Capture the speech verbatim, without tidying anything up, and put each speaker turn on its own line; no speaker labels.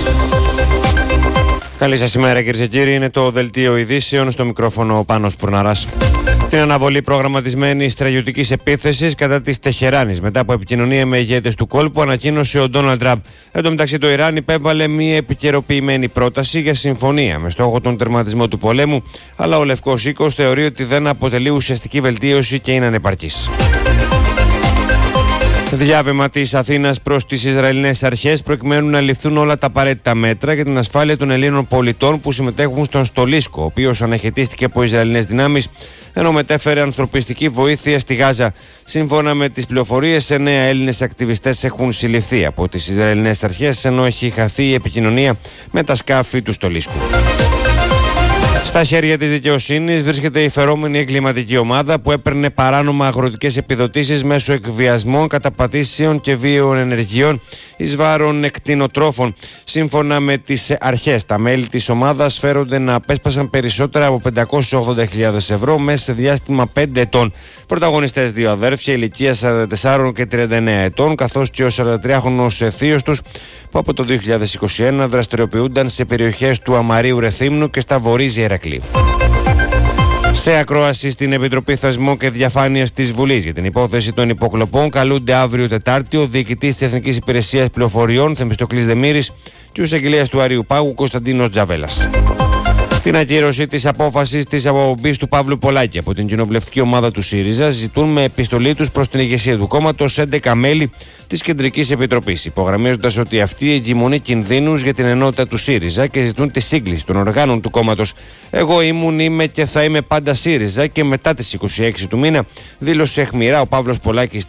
Καλή σας ημέρα κυρίες και κύριοι, είναι το Δελτίο Ειδήσεων, στο μικρόφωνο ο Πάνος Πουρναράς. Την αναβολή προγραμματισμένης στρατιωτικής επίθεσης κατά της Τεχεράνης μετά από επικοινωνία με ηγέτες του κόλπου, ανακοίνωσε ο Ντόναλντ Τραμπ. Εν τω μεταξύ, το Ιράν υπέβαλε μια επικαιροποιημένη πρόταση για συμφωνία με στόχο τον τερματισμό του πολέμου, αλλά ο Λευκός Οίκος θεωρεί ότι δεν αποτελεί ουσιαστική βελτίωση και είναι ανεπαρκής. Διάβημα της Αθήνας προς τις Ισραηλινές αρχές προκειμένου να ληφθούν όλα τα απαραίτητα μέτρα για την ασφάλεια των Ελλήνων πολιτών που συμμετέχουν στον Στολίσκο, ο οποίος αναχαιτίστηκε από Ισραηλινές δυνάμεις ενώ μετέφερε ανθρωπιστική βοήθεια στη Γάζα. Σύμφωνα με τις πληροφορίες, εννέα Έλληνες ακτιβιστές έχουν συλληφθεί από τις Ισραηλινές αρχές, ενώ έχει χαθεί η επικοινωνία με τα σκάφη του Στολίσκου. Στα χέρια της δικαιοσύνης βρίσκεται η φερόμενη εγκληματική ομάδα που έπαιρνε παράνομα αγροτικές επιδοτήσεις μέσω εκβιασμών, καταπατήσεων και βίαιων ενεργειών εις βάρον εκτινοτρόφων. Σύμφωνα με τις αρχές, τα μέλη της ομάδας φέρονται να απέσπασαν περισσότερα από πεντακόσιες ογδόντα χιλιάδες ευρώ μέσα σε διάστημα πέντε ετών. Πρωταγωνιστές δύο αδέρφια ηλικία σαράντα τεσσάρων και τριάντα εννέα ετών, καθώς και ο σαραντατριάχρονος θείος τους που από το δύο χιλιάδες είκοσι ένα δραστηριοποιούνταν σε περιοχές του Αμαρίου Ρεθύμνου και στα Βορίζια Ηρακλείου. Σε ακρόαση στην Επιτροπή Θεσμών και Διαφάνειας της Βουλής για την υπόθεση των υποκλοπών καλούνται αύριο Τετάρτη ο διοικητής της Εθνικής Υπηρεσίας Πληροφοριών Θεμιστοκλής Δεμήρης και ο εισαγγελέας του Αριού Πάγου Κωνσταντίνος Τζαβέλας. Την ακύρωση της απόφασης της αποπομπής του Παύλου Πολάκη από την κοινοβουλευτική ομάδα του ΣΥΡΙΖΑ ζητούν με επιστολή τους προς την ηγεσία του κόμματος έντεκα μέλη της Κεντρικής Επιτροπής, υπογραμμίζοντας ότι αυτή εγκυμονεί κινδύνους για την ενότητα του ΣΥΡΙΖΑ και ζητούν τη σύγκληση των οργάνων του κόμματος. Εγώ ήμουν, είμαι και θα είμαι πάντα ΣΥΡΙΖΑ και μετά τις είκοσι έξι του μήνα, δήλωσε αιχμηρά ο Παύλος Πολάκης